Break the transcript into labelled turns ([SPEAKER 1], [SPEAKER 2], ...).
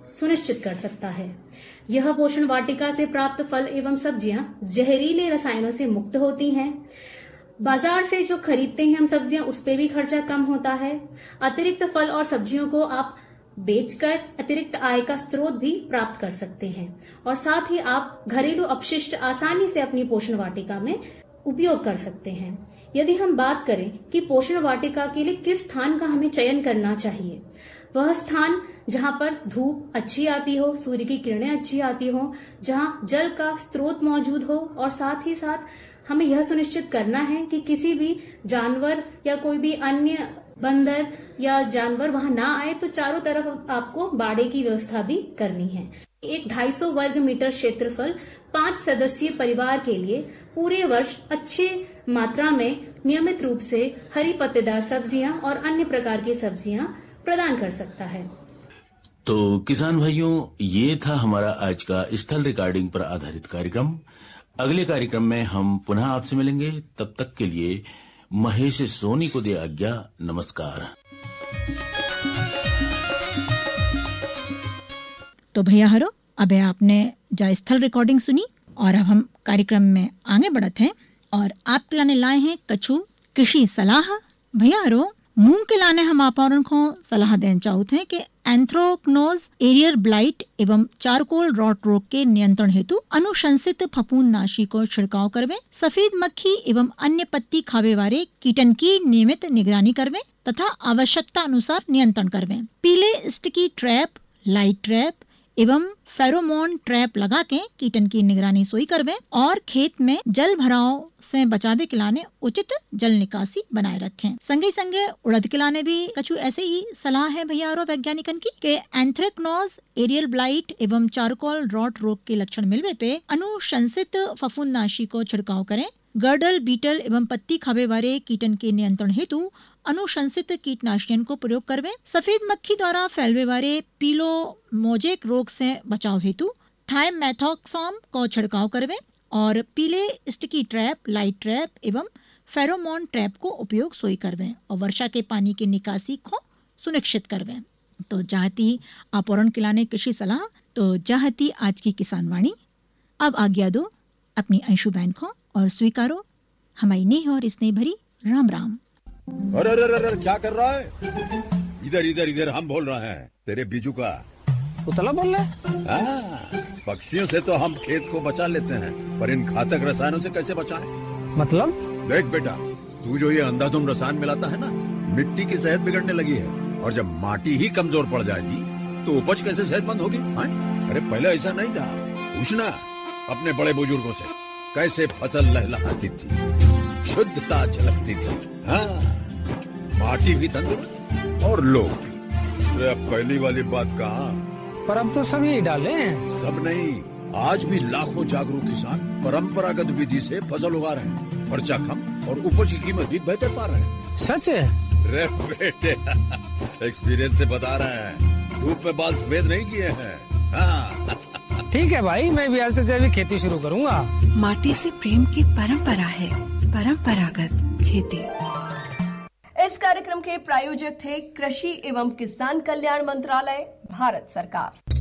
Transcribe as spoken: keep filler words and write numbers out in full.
[SPEAKER 1] सुनिश्चित कर सकता है। यह पोषण वाटिका से प्राप्त फल एवं सब्जियां जहरीले रसायनों से मुक्त होती हैं। बाजार से जो खरीदते हैं हम सब्जियां, उस पे भी खर्चा कम होता है। अतिरिक्त फल और सब्जियों को आप बेचकर अतिरिक्त आय का स्रोत भी प्राप्त कर सकते हैं और साथ ही आप घरेलू अपशिष्ट आसानी से अपनी पोषण वाटिका में उपयोग कर सकते हैं। यदि हम बात करें कि पोषण वाटिका के लिए किस स्थान का हमें चयन करना चाहिए, वह स्थान जहां पर धूप अच्छी आती हो, सूर्य की किरणें अच्छी आती हो, जहां जल का स्रोत मौजूद हो और साथ ही साथ हमें यह सुनिश्चित करना है कि किसी भी जानवर या कोई भी अन्य बंदर या जानवर वहां ना आए, तो चारों तरफ आपको बाड़े की व्यवस्था भी करनी है। एक ढाई सौ वर्ग मीटर क्षेत्रफल पांच सदस्यीय परिवार के लिए पूरे वर्ष अच्छे मात्रा में नियमित रूप से हरी पत्तेदार सब्जियां और अन्य प्रकार की सब्जियां प्रदान कर सकता है।
[SPEAKER 2] तो किसान भाइयों, ये था हमारा आज का स्थल रिकॉर्डिंग पर आधारित कार्यक्रम। अगले कार्यक्रम में हम पुनः आपसे मिलेंगे। तब तक के लिए महेश सोनी को दे आज्ञा। नमस्कार।
[SPEAKER 3] तो भैया हरो, अब आपने जा स्थल रिकॉर्डिंग सुनी और अब हम कार्यक्रम में आगे बढ़ते हैं और आपके लाने लाए हैं कछु कृषि सलाह। भैया हरो, मूंग के लाने हम आप को सलाह देना चाहते हैं कि एंथ्रोक्नोज एरियल ब्लाइट एवं चारकोल रॉट रोग के नियंत्रण हेतु अनुशंसित फफूंदनाशी को छिड़काव करवे, सफेद मक्खी एवं अन्य पत्ती खावे वाले कीटन की नियमित निगरानी करवे तथा आवश्यकता अनुसार नियंत्रण करवे। पीले स्टिकी ट्रैप, लाइट ट्रैप एवं फेरोमोन ट्रैप लगा के कीटन की निगरानी सोई करवे और खेत में जल भराव से बचावे के लाने उचित जल निकासी बनाए रखें। संगे संगे उड़द के लाने भी कछु ऐसे ही सलाह है भैया और वैज्ञानिकन की कि एंथ्रेक्नोज एरियल ब्लाइट एवं चारकोल रॉट रोग के लक्षण मिलवे पे अनुशंसित फफूंदनाशी को छिड़काव करें। गर्डल, बीटल एवं पत्ती खावे वाले कीटन के नियंत्रण हेतु अनुशंसित कीटनाशियन को प्रयोग करवे। सफेद मक्खी द्वारा फैलवे वाले पीलो मोजेक रोग से बचाव हेतु थायमेथोक्सोम को छिड़काव करवे और पीले स्टिकी ट्रैप, लाइट ट्रैप एवं फेरोमोन ट्रैप को उपयोग सोई करवे और वर्षा के पानी की निकासी को सुनिश्चित करवे। तो चाहती आपोरण खिलाने कृषि सलाह, तो चाहती आज की किसान वाणी। अब आज्ञा दो अपनी अंशु बहन को और स्वीकारो हमारी नेह और स्नेह भरी राम राम।
[SPEAKER 4] अरे अरे अरे क्या कर रहा है? इधर इधर इधर हम बोल रहे हैं तेरे बीजू का।
[SPEAKER 5] उतला बोल रहा है?
[SPEAKER 4] हाँ, पक्षियों से तो हम खेत को बचा लेते हैं, पर इन घातक रसायनों से कैसे बचाएं?
[SPEAKER 5] मतलब?
[SPEAKER 4] देख बेटा, तू जो ये अंधाधुंध रसायन मिलाता है ना, मिट्टी की सेहत बिगड़ने लगी है और जब माटी ही कमजोर पड़ जाएगी तो उपज कैसे सेहतमंद होगी? अरे पहले ऐसा नहीं था। पूछना अपने बड़े बुजुर्गों से, कैसे फसल लहलहाती थी, शुद्धता झलकती थी। हाँ, माटी भी तंदुरुस्त और लोग भी। अब पहली वाली बात कहाँ?
[SPEAKER 5] पर अब तो सब यही डाले हैं।
[SPEAKER 4] सब नहीं, आज भी लाखों जागरूक किसान परंपरागत विधि से फसल उगा रहे हैं। खर्चा कम और उपज की कीमत भी बेहतर पा रहे हैं।
[SPEAKER 5] सच है?
[SPEAKER 4] रे बेटे, एक्सपीरियंस से बता रहे हैं, धूप में बाल सफेद नहीं किए हैं। हाँ।
[SPEAKER 5] ठीक है भाई, मैं भी आज से जैविक खेती शुरू करूंगा।
[SPEAKER 6] माटी से प्रेम की परंपरा है परंपरागत खेती।
[SPEAKER 7] इस कार्यक्रम के प्रायोजक थे कृषि एवं किसान कल्याण मंत्रालय, भारत सरकार।